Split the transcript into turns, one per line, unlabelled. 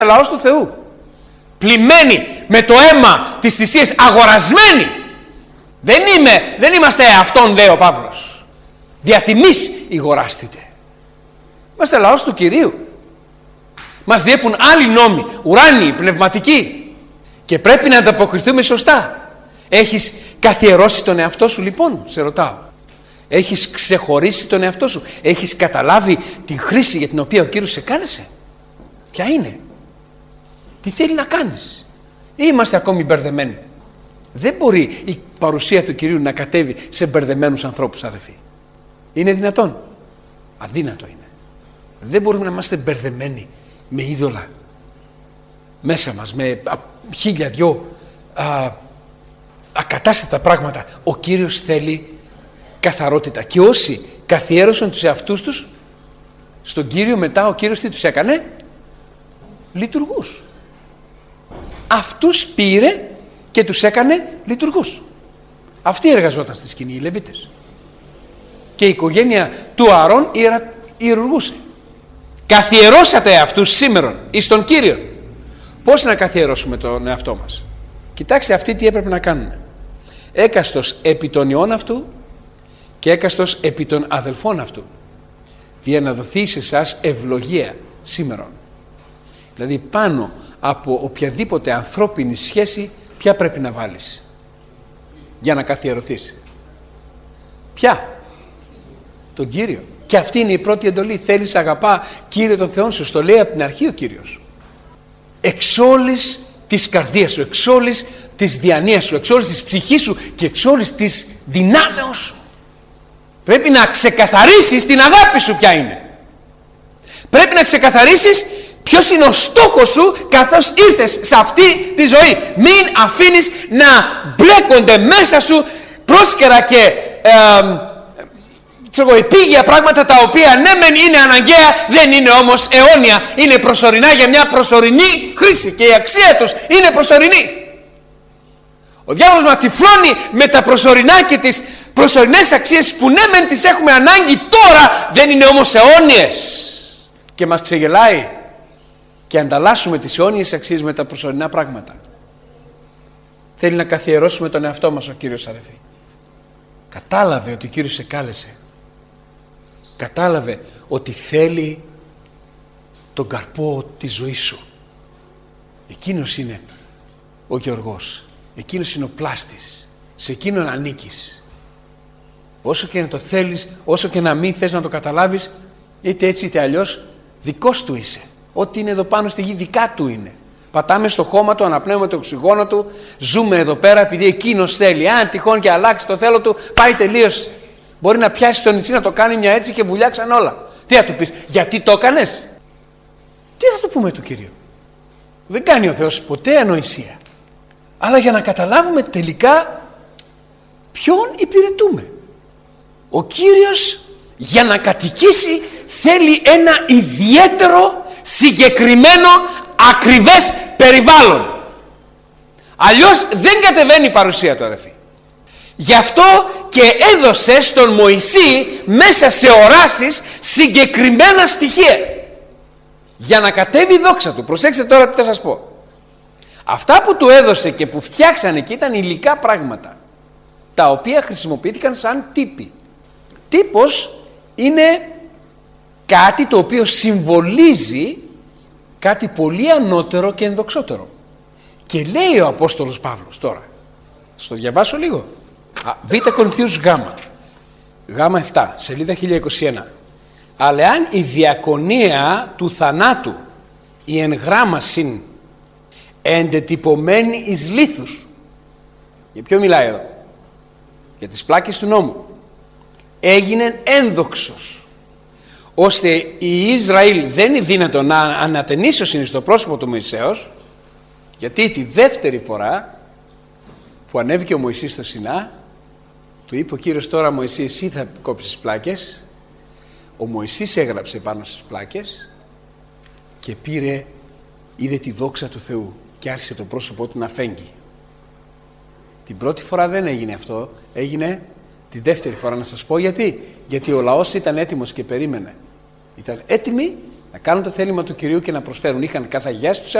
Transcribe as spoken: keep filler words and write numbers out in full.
λαός του Θεού. Πλημμένοι με το αίμα της θυσίας, αγορασμένοι. Δεν, είμαι, δεν είμαστε αυτόν, λέει ο Παύλος. Δια τιμής ηγοράστητε. Είμαστε λαός του Κυρίου. Μας διέπουν άλλοι νόμοι, ουράνιοι, πνευματικοί. Και πρέπει να ανταποκριθούμε σωστά. Έχεις καθιερώσει τον εαυτό σου, λοιπόν, σε ρωτάω. Έχεις ξεχωρίσει τον εαυτό σου. Έχεις καταλάβει την χρήση για την οποία ο Κύριος σε κάλεσε. Ποια είναι? Τι θέλει να κάνεις? Ή είμαστε ακόμη μπερδεμένοι? Δεν μπορεί η παρουσία του Κυρίου να κατέβει σε μπερδεμένους ανθρώπους, αδελφοί. Είναι δυνατόν? Αδύνατο είναι. Δεν μπορούμε να είμαστε μπερδεμένοι με είδωλα μέσα μας, με α, χίλια δυο α, ακατάστατα πράγματα. Ο Κύριος θέλει καθαρότητα. Και όσοι καθιέρωσαν τους εαυτούς τους στον Κύριο, μετά ο Κύριος τι τους έκανε? Λειτουργούς. Αυτούς πήρε και τους έκανε λειτουργούς. Αυτοί εργαζόταν στη σκηνή, οι Λεβίτες. Και η οικογένεια του Ααρών ιερα, ιερουργούσε. Καθιερώσατε αυτούς σήμερον εις τον Κύριο. Πώς να καθιερώσουμε τον εαυτό μας? Κοιτάξτε αυτοί τι έπρεπε να κάνουν. Έκαστος επί των ιών αυτού και έκαστος επί των αδελφών αυτού, δια να δοθεί σε εσάς ευλογία σήμερον. Δηλαδή πάνω από οποιαδήποτε ανθρώπινη σχέση, ποια πρέπει να βάλεις για να καθιερωθείς? Ποια? Τον Κύριο. Και αυτή είναι η πρώτη εντολή. Θέλεις, αγαπά Κύριε τον Θεό σου? Στο λέει από την αρχή ο Κύριος. Εξ όλης της καρδίας σου, εξ όλης της διανοίας σου, εξ όλης της ψυχής σου και εξ όλης της δυνάμεως σου. Πρέπει να ξεκαθαρίσεις την αγάπη σου ποια είναι. Πρέπει να ξεκαθαρίσεις ποιος είναι ο στόχος σου καθώς ήρθες σε αυτή τη ζωή. Μην αφήνεις να μπλέκονται μέσα σου πρόσκαιρα και ε, ξέρω, επίγεια πράγματα τα οποία ναι μεν είναι αναγκαία, δεν είναι όμως αιώνια. Είναι προσωρινά για μια προσωρινή χρήση και η αξία τους είναι προσωρινή. Ο διάβολος μας τυφλώνει με τα προσωρινά και τις προσωρινές αξίες που ναι μεν τις έχουμε ανάγκη τώρα, δεν είναι όμως αιώνιες. Και μας ξεγελάει και ανταλλάσσουμε τις αιώνιες αξίες με τα προσωρινά πράγματα. Θέλει να καθιερώσουμε τον εαυτό μας ο Κύριος, αδελφοί. Κατάλαβε ότι ο Κύριος σε κάλεσε. Κατάλαβε ότι θέλει τον καρπό της ζωής σου. Εκείνος είναι ο Γεωργός. Εκείνος είναι ο πλάστης. Σε εκείνον ανήκεις. Όσο και να το θέλεις, όσο και να μην θες να το καταλάβεις, είτε έτσι είτε αλλιώς, δικός του είσαι. Ό,τι είναι εδώ πάνω στη γη δικά του είναι. Πατάμε στο χώμα του, αναπνέουμε το οξυγόνο του, ζούμε εδώ πέρα επειδή εκείνος θέλει. Αν τυχόν και αλλάξει το θέλω του, πάει τελείως. Μπορεί να πιάσει το νητσί, να το κάνει μια έτσι και βουλιάξαν όλα. Τι θα του πεις? Γιατί το έκανες? Τι θα του πούμε του Κυρίου? Δεν κάνει ο Θεός ποτέ ανοησία. Αλλά για να καταλάβουμε τελικά ποιον υπηρετούμε. Ο Κύριος για να κατοικήσει θέλει ένα ιδιαίτερο, συγκεκριμένο, ακριβές περιβάλλον. Αλλιώς δεν κατεβαίνει η παρουσία του, αδελφοί. Γι' αυτό και έδωσε στον Μωυσή μέσα σε οράσεις συγκεκριμένα στοιχεία για να κατέβει η δόξα του. Προσέξτε τώρα τι θα σας πω. Αυτά που του έδωσε και που φτιάξανε και ήταν υλικά πράγματα, τα οποία χρησιμοποιήθηκαν σαν τύποι. Τύπος είναι κάτι το οποίο συμβολίζει κάτι πολύ ανώτερο και ενδοξότερο. Και λέει ο Απόστολος Παύλος τώρα, στο διαβάσω λίγο. Β Κορινθίους Γ, Γ επτά, σελίδα χίλια είκοσι ένα. Αλλά αν η διακονία του θανάτου, η εν γράμμασιν εντετυπωμένη εις λίθους. Για ποιο μιλάει εδώ? Για τις πλάκες του νόμου. Έγινε ένδοξος, ώστε η Ισραήλ δεν είναι δύνατο να ανατενίσωσιν στο πρόσωπο του Μωυσέως, γιατί τη δεύτερη φορά που ανέβηκε ο Μωυσής στο Σινά, του είπε ο Κύριος, τώρα Μωυσή εσύ θα κόψεις τις πλάκες. Ο Μωυσής έγραψε πάνω στις πλάκες και πήρε, είδε τη δόξα του Θεού και άρχισε το πρόσωπό του να φέγγει. Την πρώτη φορά δεν έγινε αυτό, έγινε τη δεύτερη φορά. Να σας πω γιατί. Γιατί ο λαός ήταν έτοιμος και περίμενε. Ήταν έτοιμοι να κάνουν το θέλημα του Κυρίου και να προσφέρουν. Είχαν καθαγιάσει τους